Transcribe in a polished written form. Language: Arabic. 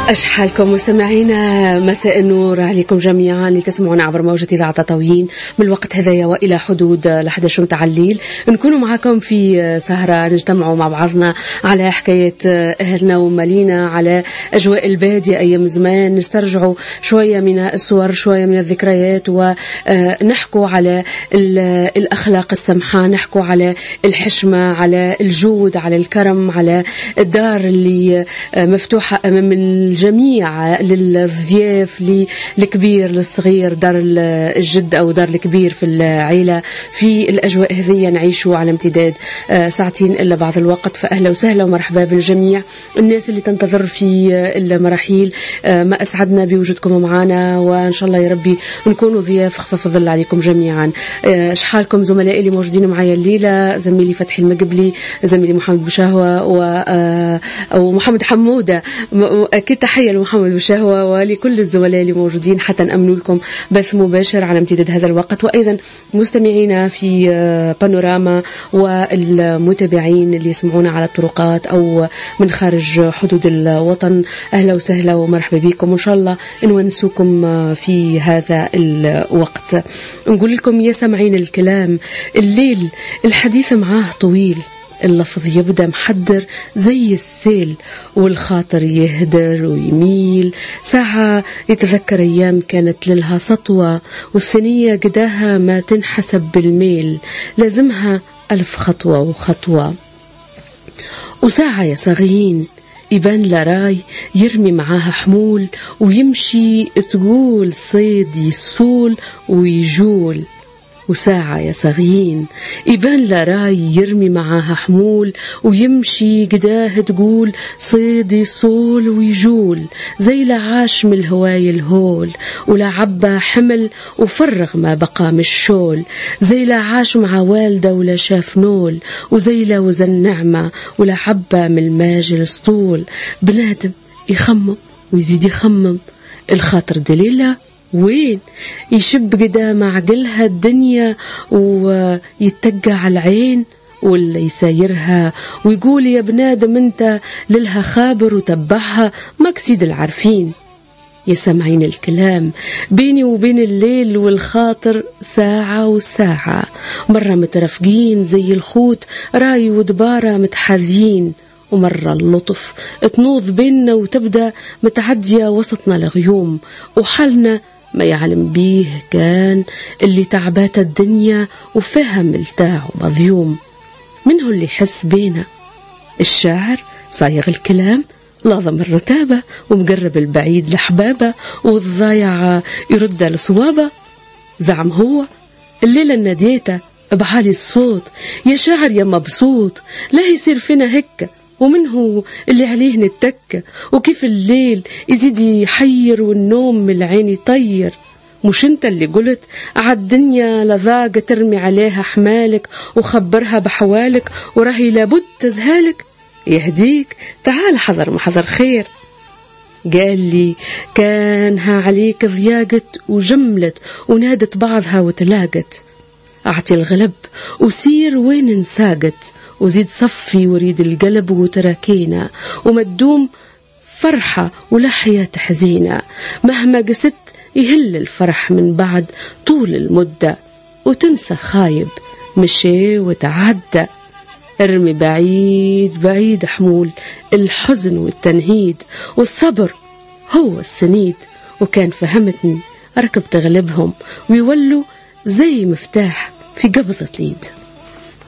أشحالكم مستمعينا، مساء النور عليكم جميعا اللي تسمعون عبر موجة إذاعة تطاوين من الوقت هذايا وإلى حدود 11 متاع الليل. نكونوا معكم في سهرة نجتمعوا مع بعضنا على حكاية أهلنا ومالينا، على أجواء البادية أيام زمان، نسترجعوا شوية من الصور، شوية من الذكريات، ونحكوا على الأخلاق السمحة، نحكوا على الحشمة، على الجود، على الكرم، على الدار اللي مفتوحة أمام الجميع، للضياف، للكبير للصغير، دار الجد أو دار الكبير في العيلة. في الأجواء هذه نعيشوا على امتداد ساعتين إلا بعض الوقت. فأهلا وسهلا ومرحبا بالجميع الناس اللي تنتظر في المراحيل. ما أسعدنا بوجودكم معنا، وإن شاء الله يا ربي نكونوا ضياف خفاف الظل عليكم جميعا. شحالكم زملائي اللي موجودين معايا الليلة؟ زميلي فتحي المقبلي، زميلي محمد بشهوة ومحمد حمودة. أكيد تحية لمحمد بشهوة ولكل الزملاء اللي موجودين حتى نأمن لكم بث مباشر على امتداد هذا الوقت، وأيضا مستمعينا في بانوراما والمتابعين اللي يسمعونا على الطرقات أو من خارج حدود الوطن. أهلا وسهلا ومرحبا بكم، وإن شاء الله نونسوكم في هذا الوقت. نقول لكم يا سامعين الكلام، الليل الحديث معاه طويل، اللفظ يبدأ محدر زي السيل، والخاطر يهدر ويميل. ساعة يتذكر أيام كانت لها سطوة، والثنية قداها ما تنحسب بالميل، لازمها 1000 خطوة وخطوة. وساعة يا صغيين يبان لراي يرمي معاها حمول، ويمشي تقول صيد يصول ويجول. وساعة يا صغيين يبان لراي يرمي معاها حمول، ويمشي قداه تقول صيد يصول ويجول. زي لعاش من الهواي الهول، ولا عبا حمل وفرغ ما بقى من الشول. زي لعاش مع والده ولا شاف نول، وزي لوزن نعمة ولا عبا من الماجل السطول. بنادم يخمم ويزيد يخمم، الخاطر دليلة وين يشب قدام عقلها الدنيا ويتقى على العين، ولا يسايرها ويقول يا بنادم انت للها خابر وتبعها مكسيد العارفين. يا سامعين الكلام، بيني وبين الليل والخاطر ساعة وساعة، مرة مترفقين زي الخوت راي ودبارة متحاذين، ومرة اللطف تنوض بيننا وتبدأ متعدية وسطنا لغيوم. وحالنا ما يعلم بيه كان اللي تعبات الدنيا وفهم التاع ومضيوم. منه اللي يحس بينا الشاعر صايغ الكلام، لاظم الرتابة ومقرب البعيد لحبابة، والضايع يرد لصوابة. زعم هو الليلة ناديته بعالي الصوت، يا شاعر يا مبسوط لا يصير فينا هكة. ومنه اللي عليه نتكة، وكيف الليل يزيد يحير والنوم من العين يطير. مش انت اللي قلت عالدنيا لذاقة ترمي عليها حمالك وخبرها بحوالك، وراهي لابد تزهالك؟ يهديك تعال حضر محضر خير. قال لي كانها عليك ضياقت وجملت ونادت بعضها وتلاقت. أعطي الغلب وسير وين انساقت، وزيد صفي وريد القلب وتراكينا، وما تدوم فرحة ولا حياة حزينة. مهما قست يهل الفرح من بعد طول المدة، وتنسى خايب مشي وتعدى. ارمي بعيد بعيد حمول الحزن والتنهيد، والصبر هو السنيد. وكان فهمتني أركب تغلبهم ويولوا زي مفتاح في قبضة اليد.